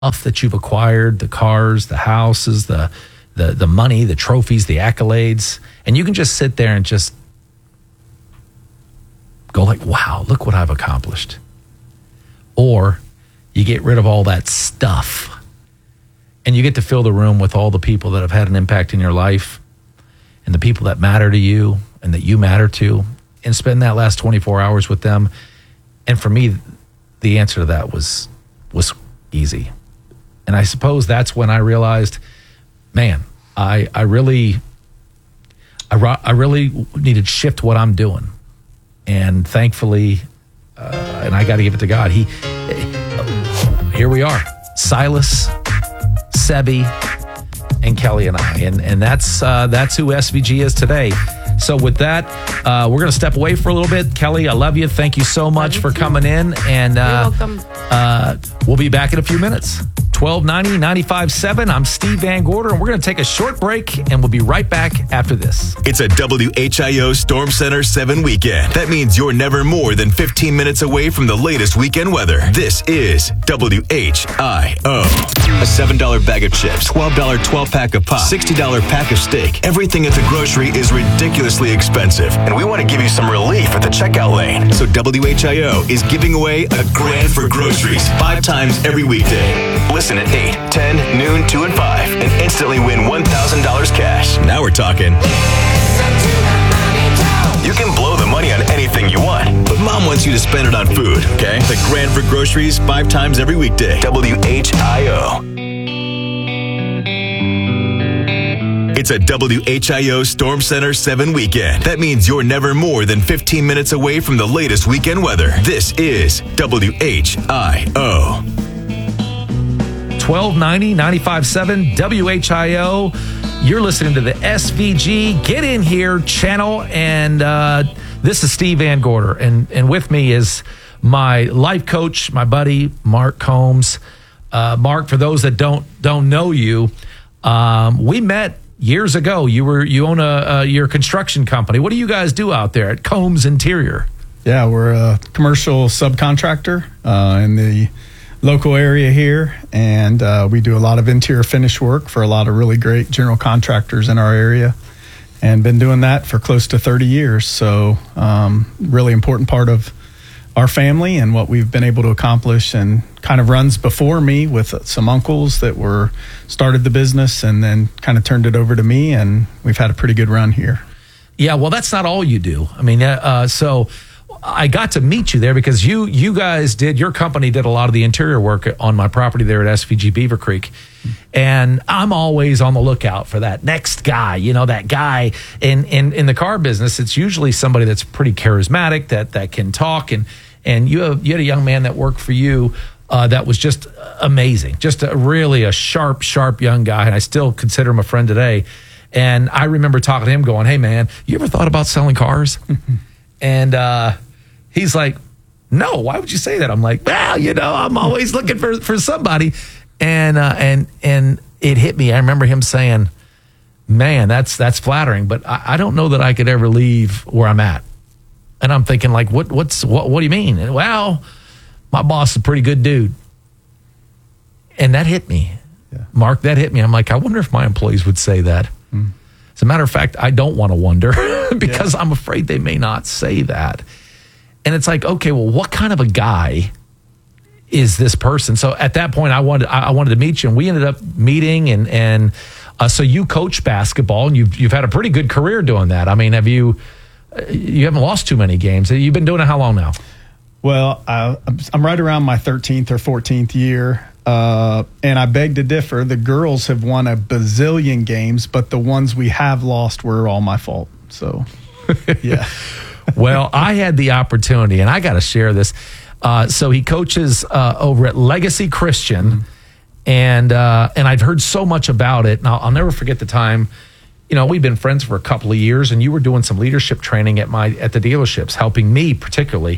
stuff that you've acquired, the cars, the houses, the money, the trophies, the accolades, and you can just sit there and just go like, wow, look what I've accomplished. Or you get rid of all that stuff and you get to fill the room with all the people that have had an impact in your life and the people that matter to you and that you matter to, and spend that last 24 hours with them. And for me, the answer to that was easy. And I suppose that's when I realized, man, I really needed to shift what I'm doing. And thankfully, and I got to give it to God, here we are, Silas, Sebi, and Kelly and I. And that's who SVG is today. So with that, we're going to step away for a little bit. Kelly, I love you. Thank you so much for coming in. And You're welcome. We'll be back in a few minutes. 1290 95.7. I'm Steve Van Gorder, and we're going to take a short break, and we'll be right back after this. It's a WHIO Storm Center 7 weekend. That means you're never more than 15 minutes away from the latest weekend weather. This is WHIO. A $7 bag of chips, $12 12-pack of pop, $60 pack of steak. Everything at the grocery is ridiculously expensive, and we want to give you some relief at the checkout lane. So WHIO is giving away a grand for groceries 5 times every weekday. Listen at 8, 10, noon, 2, and 5, and instantly win $1,000 cash. Now we're talking. You can blow the money on anything you want, but Mom wants you to spend it on food, okay? The grand for groceries 5 times every weekday. WHIO. It's a WHIO Storm Center 7 weekend. That means you're never more than 15 minutes away from the latest weekend weather. This is WHIO. 1290 95.7 WHIO. You're listening to the SVG Get In Here channel, and this is Steve Van Gorder, and with me is my life coach, my buddy Mark Combs. Mark, for those that don't know you, we met years ago. You own your construction company. What do you guys do out there at Combs Interior? Yeah, we're a commercial subcontractor in the local area here, and we do a lot of interior finish work for a lot of really great general contractors in our area, and been doing that for close to 30 years. So really important part of our family and what we've been able to accomplish, and kind of runs before me with some uncles that started the business and then kind of turned it over to me, and we've had a pretty good run here. Yeah, well, that's not all you do. I mean, so I got to meet you there because you guys your company did a lot of the interior work on my property there at SVG Beaver Creek. And I'm always on the lookout for that next guy, that guy in the car business. It's usually somebody that's pretty charismatic, that can talk. And you had a young man that worked for you that was just amazing, just really a sharp young guy. And I still consider him a friend today. And I remember talking to him going, hey man, you ever thought about selling cars? And he's like, no, why would you say that? I'm like, well, I'm always looking for somebody. And it hit me. I remember him saying, man, that's flattering, but I don't know that I could ever leave where I'm at. And I'm thinking like, what do you mean? And, well, my boss is a pretty good dude. And that hit me. Yeah. Mark, that hit me. I'm like, I wonder if my employees would say that. As a matter of fact, I don't want to wonder because I'm afraid they may not say that. And it's like, okay, well, what kind of a guy is this person? So at that point, I wanted to meet you, and we ended up meeting. And so you coach basketball, and you've had a pretty good career doing that. I mean, you haven't lost too many games. You've been doing it how long now? Well, I'm right around my 13th or 14th year. And I beg to differ. The girls have won a bazillion games, but the ones we have lost were all my fault. So, yeah. Well, I had the opportunity, and I got to share this. So he coaches over at Legacy Christian, and I've heard so much about it. And I'll never forget the time. We've been friends for a couple of years, and you were doing some leadership training at the dealerships, helping me particularly.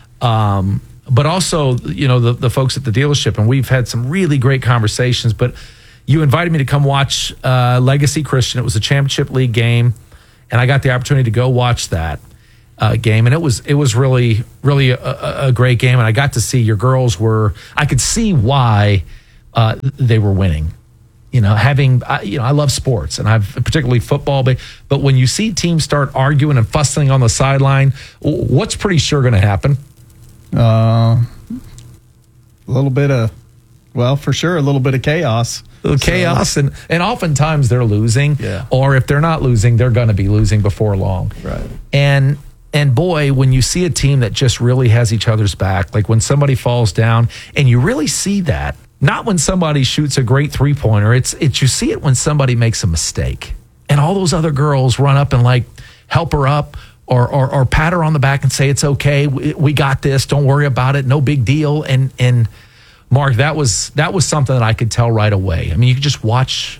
But also, the folks at the dealership, and we've had some really great conversations. But you invited me to come watch Legacy Christian. It was a championship league game, and I got the opportunity to go watch that game, and it was really, really a great game. And I got to see your girls I could see why they were winning. I love sports, and I've particularly football, but when you see teams start arguing and fussing on the sideline, what's pretty sure going to happen? A little bit of, for sure, a little bit of chaos. Chaos, and oftentimes they're losing, or if they're not losing, they're going to be losing before long. Right. And boy, when you see a team that just really has each other's back, like when somebody falls down, and you really see that, not when somebody shoots a great three-pointer, it's you see it when somebody makes a mistake, and all those other girls run up and like help her up, or pat her on the back and say, it's okay, we got this, don't worry about it, no big deal. And Mark, that was something that I could tell right away. I mean, you could just watch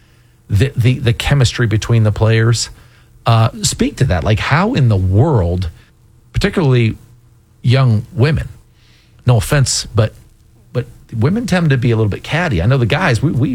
the chemistry between the players. Speak to that. Like, how in the world, particularly young women, no offense, but women tend to be a little bit catty. I know the guys, we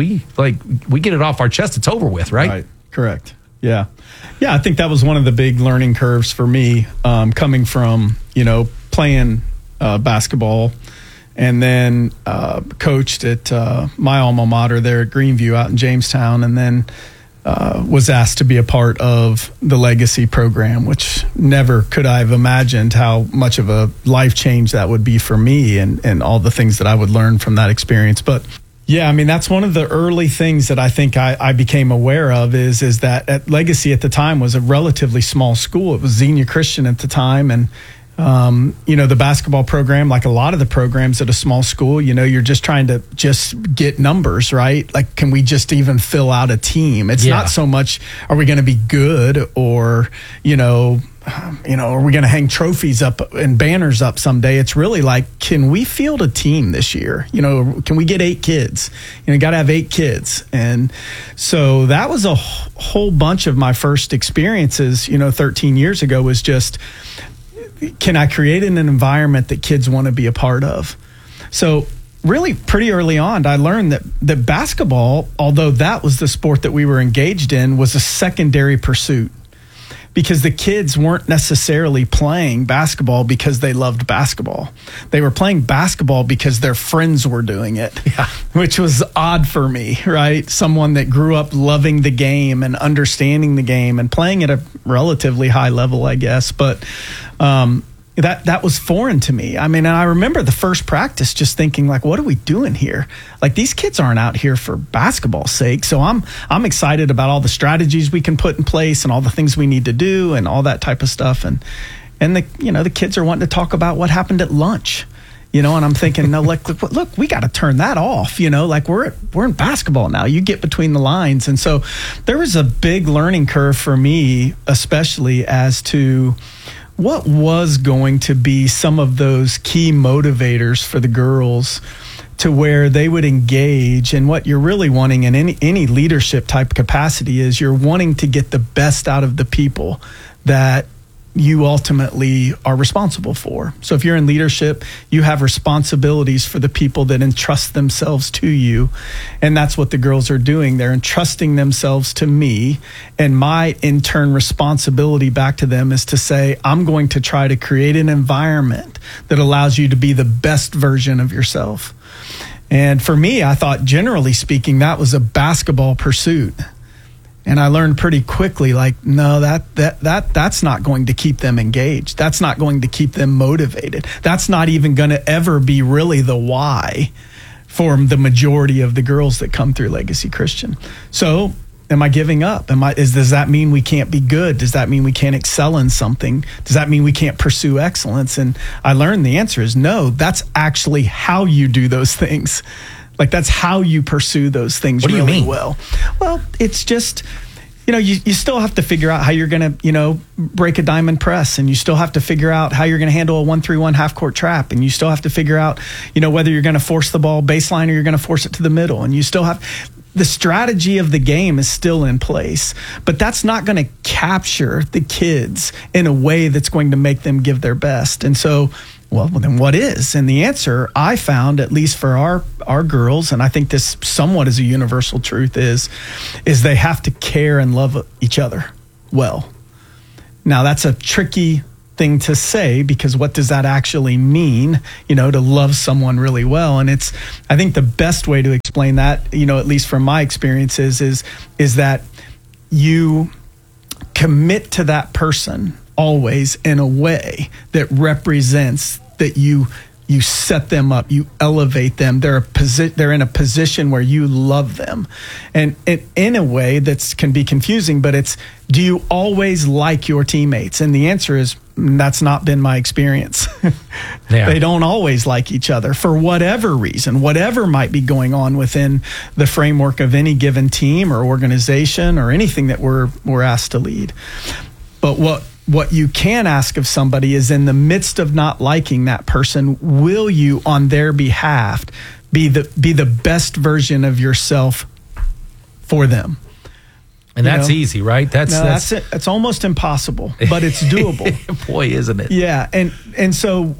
get it off our chest, it's over with, right? Right. Correct. Yeah. I think that was one of the big learning curves for me, coming from, playing basketball, and then coached at my alma mater there at Greenview out in Jamestown, and then was asked to be a part of the Legacy program, which never could I have imagined how much of a life change that would be for me, and all the things that I would learn from that experience. But yeah, I mean, that's one of the early things that I think I became aware of is that at Legacy at the time was a relatively small school. It was Xenia Christian at the time, and the basketball program, like a lot of the programs at a small school, you're just trying to just get numbers, right? Like, can we just even fill out a team? It's not so much, are we going to be good, or, are we going to hang trophies up and banners up someday? It's really like, can we field a team this year? Can we get 8 kids? Got to have 8 kids. And so that was a whole bunch of my first experiences, 13 years ago, was just, can I create an environment that kids want to be a part of? So really pretty early on, I learned that basketball, although that was the sport that we were engaged in, was a secondary pursuit, because the kids weren't necessarily playing basketball because they loved basketball. They were playing basketball because their friends were doing it, which was odd for me, right? Someone that grew up loving the game and understanding the game and playing at a relatively high level, I guess. But that was foreign to me. I mean, and I remember the first practice just thinking, like, what are we doing here? Like, these kids aren't out here for basketball's sake. So I'm excited about all the strategies we can put in place and all the things we need to do and all that type of stuff. And the kids are wanting to talk about what happened at lunch. And I'm thinking, no, look, we got to turn that off. Like we're in basketball now. You get between the lines. And so there was a big learning curve for me, especially as to what was going to be some of those key motivators for the girls to where they would engage. And what you're really wanting in any leadership type capacity is you're wanting to get the best out of the people that you ultimately are responsible for. So if you're in leadership, you have responsibilities for the people that entrust themselves to you. And that's what the girls are doing. They're entrusting themselves to me. And my in turn responsibility back to them is to say, I'm going to try to create an environment that allows you to be the best version of yourself. And for me, I thought, generally speaking, that was a basketball pursuit. And I learned pretty quickly, like, no, that's not going to keep them engaged. That's not going to keep them motivated. That's not even going to ever be really the why for the majority of the girls that come through Legacy Christian. So am I giving up? Does that mean we can't be good? Does that mean we can't excel in something? Does that mean we can't pursue excellence? And I learned the answer is no. That's actually how you do those things. Like, that's how you pursue those things really well. Well, it's just, you still have to figure out how you're going to, break a diamond press, and you still have to figure out how you're going to handle a 1-3-1 half court trap. And you still have to figure out, whether you're going to force the ball baseline or you're going to force it to the middle. And you still have the strategy of the game is still in place, but that's not going to capture the kids in a way that's going to make them give their best. And so, well, then what is? And the answer I found, at least for our girls, and I think this somewhat is a universal truth, is they have to care and love each other well. Now, that's a tricky thing to say, because what does that actually mean, to love someone really well? And I think the best way to explain that, at least from my experiences, is that you commit to that person always in a way that represents that you set them up, you elevate them. They're in a position where you love them. And in a way that can be confusing, but it's, do you always like your teammates? And the answer is, that's not been my experience. Yeah. They don't always like each other for whatever reason, whatever might be going on within the framework of any given team or organization or anything that we're asked to lead. But what you can ask of somebody is, in the midst of not liking that person, will you, on their behalf, be the best version of yourself for them? And that's easy, right? That's it. It's almost impossible, but it's doable. Boy, isn't it? Yeah, and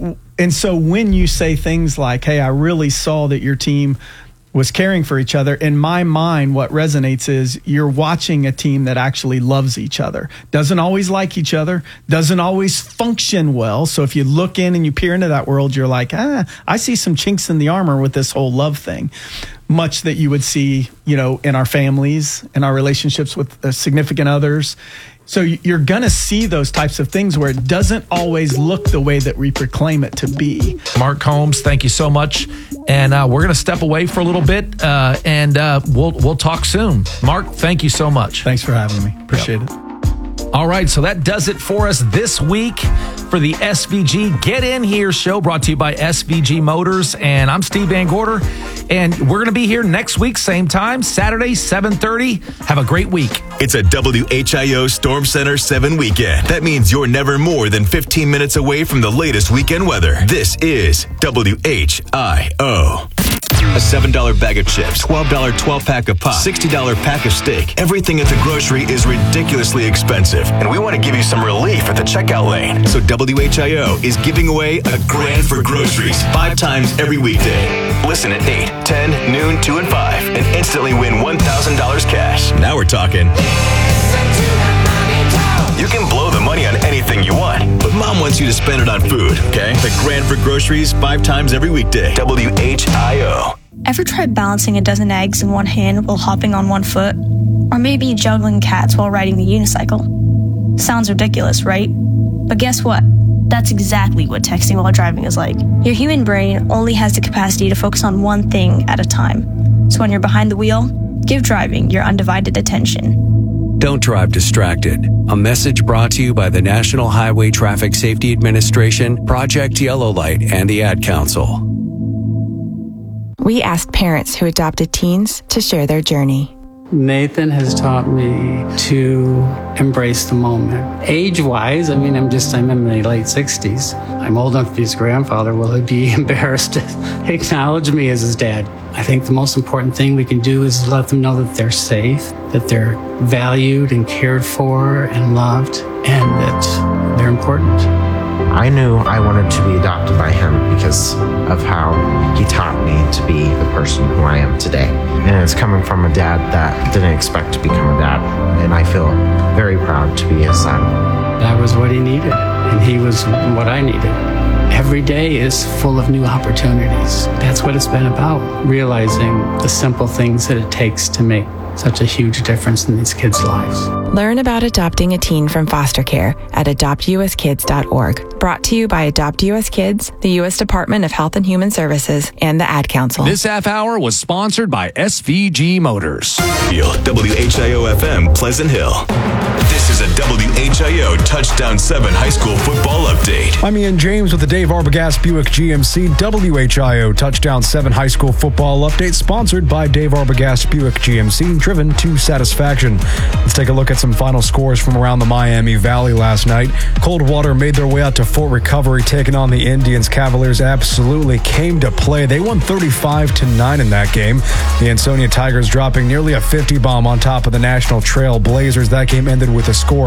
so when you say things like, "Hey, I really saw that your team was caring for each other," in my mind, what resonates is you're watching a team that actually loves each other, doesn't always like each other, doesn't always function well. So if you look in and you peer into that world, you're like, I see some chinks in the armor with this whole love thing, much that you would see, in our families, in our relationships with significant others. So you're going to see those types of things where it doesn't always look the way that we proclaim it to be. Mark Combs, thank you so much. And we're going to step away for a little bit, and we'll talk soon. Mark, thank you so much. Thanks for having me. Appreciate it. All right, so that does it for us this week for the SVG Get In Here show, brought to you by SVG Motors. And I'm Steve Van Gorder, and we're going to be here next week, same time, Saturday, 7:30. Have a great week. It's a WHIO Storm Center 7 weekend. That means you're never more than 15 minutes away from the latest weekend weather. This is WHIO. A $7 bag of chips, $12 12-pack of pop, $60 pack of steak. Everything at the grocery is ridiculously expensive, and we want to give you some relief at the checkout lane. So WHIO is giving away a grand for groceries 5 times every weekday. Listen at 8, 10, noon, 2, and 5, and instantly win $1,000 cash. Now we're talking. You can blow the money on anything you want, but Mom wants you to spend it on food, okay? The grand for groceries 5 times every weekday. WHIO. Ever tried balancing a dozen eggs in one hand while hopping on one foot? Or maybe juggling cats while riding the unicycle? Sounds ridiculous, right? But guess what? That's exactly what texting while driving is like. Your human brain only has the capacity to focus on one thing at a time. So when you're behind the wheel, give driving your undivided attention. Don't drive distracted. A message brought to you by the National Highway Traffic Safety Administration, Project Yellow Light, and the Ad Council. We asked parents who adopted teens to share their journey. Nathan has taught me to embrace the moment. Age-wise, I'm in my late 60s. I'm old enough to be his grandfather. Will he be embarrassed to acknowledge me as his dad? I think the most important thing we can do is let them know that they're safe, that they're valued and cared for and loved, and that they're important. I knew I wanted to be adopted by him because of how he taught me to be the person who I am today. And it's coming from a dad that didn't expect to become a dad. And I feel very proud to be his son. That was what he needed, and he was what I needed. Every day is full of new opportunities. That's what it's been about, realizing the simple things that it takes to make such a huge difference in these kids' lives. Learn about adopting a teen from foster care at adoptuskids.org. Brought to you by Adopt US Kids, the U.S. Department of Health and Human Services, and the Ad Council. This half hour was sponsored by SVG Motors. WHIO FM, Pleasant Hill. This is a WHIO Touchdown 7 high school football update. I'm Ian James with the Dave Arbogast Buick GMC WHIO Touchdown 7 high school football update, sponsored by Dave Arbogast Buick GMC, driven to satisfaction. Let's take a look at some final scores from around the Miami Valley last night. Coldwater made their way out to Fort Recovery, taking on the Indians. Cavaliers absolutely came to play. They won 35-9 in that game. The Ansonia Tigers dropping nearly a 50 bomb on top of the National Trail Blazers. That game ended with a score of 40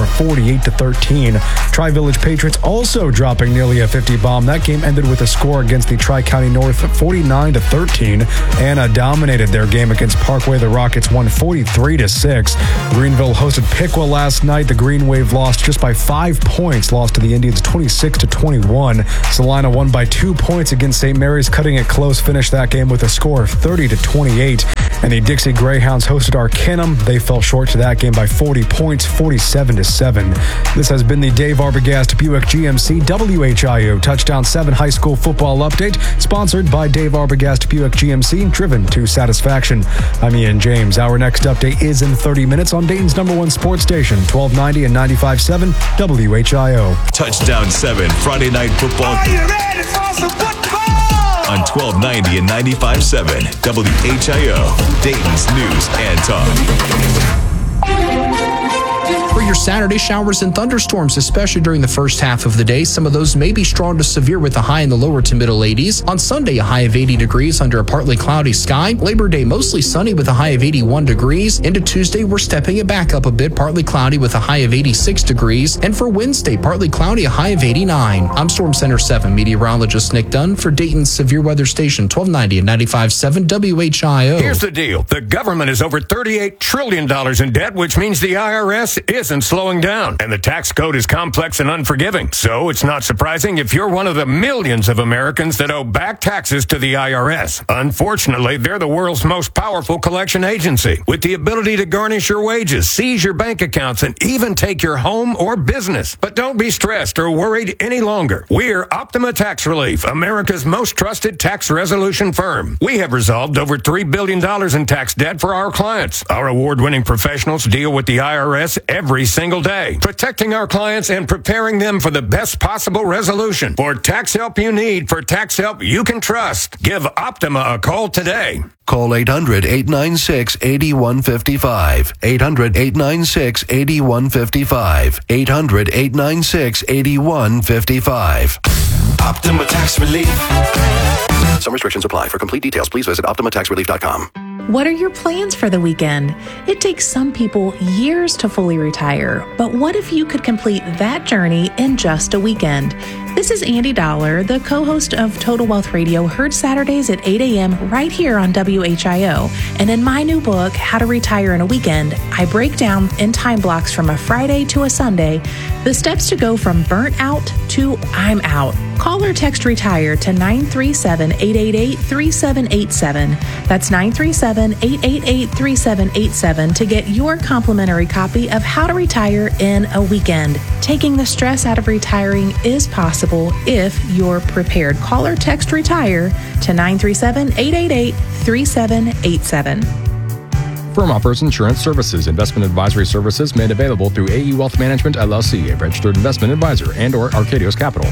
48-13. Tri-Village Patriots also dropping nearly a 50 bomb. That game ended with a score against the Tri-County North 49-13. Anna dominated their game against Parkway. The Rockets won 43-6. Greenville hosted Piqua last night. The Green Wave lost just by 5 points, lost to the Indians 26-21. Salina won by 2 points against St. Mary's, cutting it close, finished that game with a score of 30-28. And the Dixie Greyhounds hosted Arcanum. They fell short to that game by 40 points, 47-7. This has been the Dave Arbogast Buick GMC WHIO Touchdown 7 High School Football Update, sponsored by Dave Arbogast Buick GMC, driven to satisfaction. I'm Ian James. Our next update is in 30 minutes on Dayton's #1 sports station, 1290 and 95.7 WHIO. Touchdown 7 Friday Night Football. Are you ready for some football? On 1290 and 95.7 WHIO, Dayton's News and Talk. For your Saturday, showers and thunderstorms, especially during the first half of the day. Some of those may be strong to severe with a high in the lower to middle 80s. On Sunday, a high of 80 degrees under a partly cloudy sky. Labor Day, mostly sunny with a high of 81 degrees. Into Tuesday, we're stepping it back up a bit, partly cloudy with a high of 86 degrees. And for Wednesday, partly cloudy, a high of 89. I'm Storm Center 7 meteorologist Nick Dunn for Dayton's Severe Weather Station, 1290 and 95.7 WHIO. Here's the deal. The government is over $38 trillion in debt, which means the IRS isn't slowing down. And the tax code is complex and unforgiving. So it's not surprising if you're one of the millions of Americans that owe back taxes to the IRS. Unfortunately, they're the world's most powerful collection agency, with the ability to garnish your wages, seize your bank accounts, and even take your home or business. But don't be stressed or worried any longer. We're Optima Tax Relief, America's most trusted tax resolution firm. We have resolved over $3 billion in tax debt for our clients. Our award-winning professionals deal with the IRS every single day, protecting our clients and preparing them for the best possible resolution. For tax help you need, for tax help you can trust, give Optima a call today. Call 800-896-8155. 800-896-8155. 800-896-8155. Optima Tax Relief. Some restrictions apply. For complete details, please visit OptimaTaxRelief.com. What are your plans for the weekend? It takes some people years to fully retire, but what if you could complete that journey in just a weekend? This is Andy Dollar, the co-host of Total Wealth Radio, heard Saturdays at 8 a.m. right here on WHIO. And in my new book, How to Retire in a Weekend, I break down in time blocks from a Friday to a Sunday the steps to go from burnt out to I'm out. Call or text RETIRE to 937-888-3787. That's 937-888-3787 to get your complimentary copy of How to Retire in a Weekend. Taking the stress out of retiring is possible if you're prepared. Call or text RETIRE to 937-888-3787. Firm offers insurance services. Investment advisory services made available through AE Wealth Management, LLC, a registered investment advisor, and or Arcadios Capital.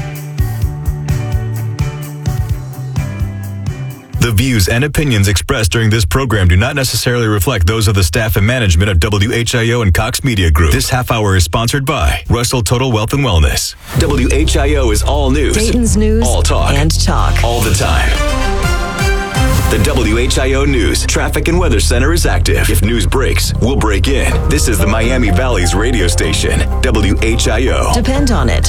The views and opinions expressed during this program do not necessarily reflect those of the staff and management of WHIO and Cox Media Group. This half hour is sponsored by Russell Total Wealth and Wellness. WHIO is all news. Dayton's news. All talk. And talk. All the time. The WHIO News Traffic and Weather Center is active. If news breaks, we'll break in. This is the Miami Valley's radio station, WHIO. Depend on it.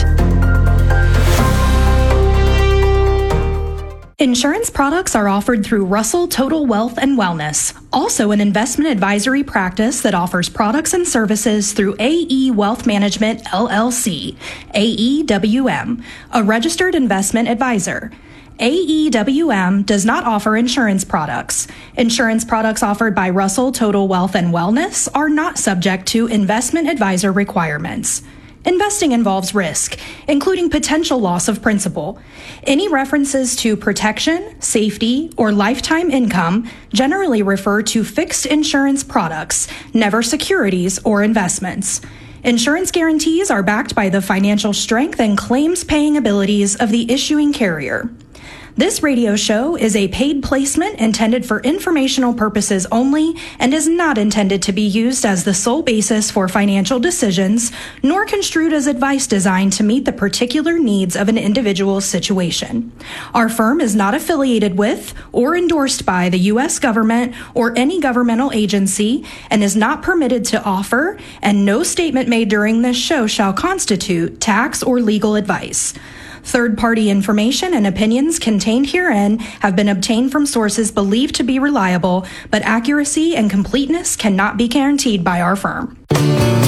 Insurance products are offered through Russell Total Wealth and Wellness, also an investment advisory practice that offers products and services through AE Wealth Management, LLC, AEWM, a registered investment advisor. AEWM does not offer insurance products. Insurance products offered by Russell Total Wealth and Wellness are not subject to investment advisor requirements. Investing involves risk, including potential loss of principal. Any references to protection, safety, or lifetime income generally refer to fixed insurance products, never securities or investments. Insurance guarantees are backed by the financial strength and claims-paying abilities of the issuing carrier. This radio show is a paid placement intended for informational purposes only and is not intended to be used as the sole basis for financial decisions, nor construed as advice designed to meet the particular needs of an individual's situation. Our firm is not affiliated with or endorsed by the U.S. government or any governmental agency and is not permitted to offer, and no statement made during this show shall constitute tax or legal advice. Third-party information and opinions contained herein have been obtained from sources believed to be reliable, but accuracy and completeness cannot be guaranteed by our firm.